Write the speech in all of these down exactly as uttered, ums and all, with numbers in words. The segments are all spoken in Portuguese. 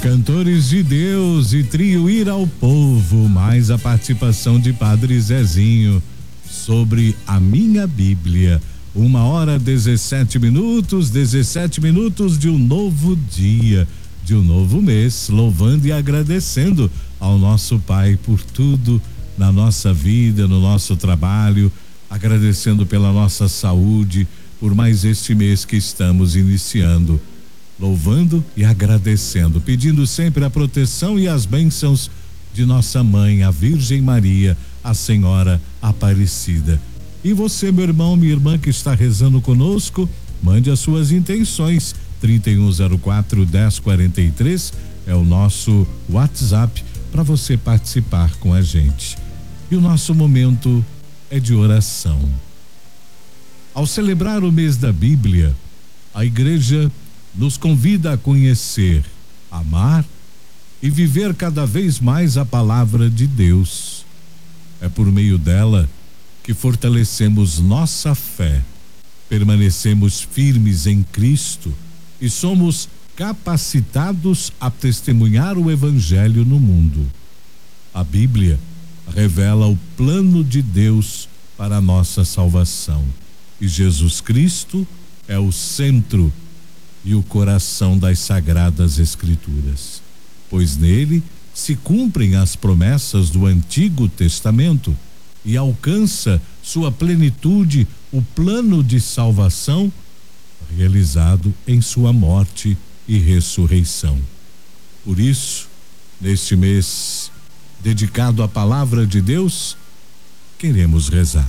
Cantores de Deus e trio Ir ao Povo, mais a participação de Padre Zezinho sobre a minha Bíblia. Uma hora, dezessete minutos, dezessete minutos de um novo dia, de um novo mês, louvando e agradecendo ao nosso Pai por tudo na nossa vida, no nosso trabalho, agradecendo pela nossa saúde, por mais este mês que estamos iniciando, louvando e agradecendo, pedindo sempre a proteção e as bênçãos de nossa mãe, a Virgem Maria, a Senhora Aparecida. E você, meu irmão, minha irmã que está rezando conosco, mande as suas intenções. trinta e um zero quatro, dez quarenta e três é o nosso WhatsApp para você participar com a gente. E o nosso momento é de oração. Ao celebrar o mês da Bíblia, a igreja nos convida a conhecer, amar e viver cada vez mais a palavra de Deus. É por meio dela que fortalecemos nossa fé, permanecemos firmes em Cristo e somos capacitados a testemunhar o Evangelho no mundo. A Bíblia revela o plano de Deus para a nossa salvação e Jesus Cristo é o centro e o coração das Sagradas Escrituras, pois nele se cumprem as promessas do Antigo Testamento e alcança sua plenitude o plano de salvação realizado em sua morte e ressurreição. Por isso, neste mês dedicado à palavra de Deus, queremos rezar.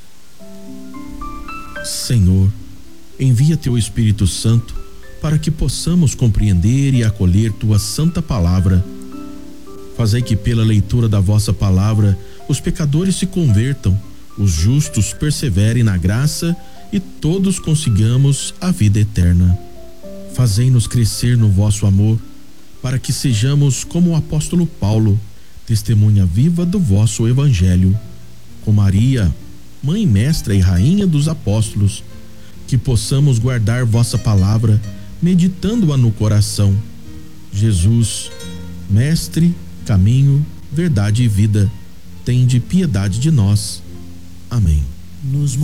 Senhor, envia teu Espírito Santo para que possamos compreender e acolher tua santa palavra. Fazei que pela leitura da vossa palavra os pecadores se convertam, os justos perseverem na graça e todos consigamos a vida eterna. Fazei-nos crescer no vosso amor, para que sejamos como o apóstolo Paulo, testemunha viva do vosso Evangelho. Com Maria, mãe, mestra e rainha dos apóstolos, que possamos guardar vossa palavra, meditando-a no coração. Jesus, mestre, caminho, verdade e vida, tende piedade de nós. Amém. Nos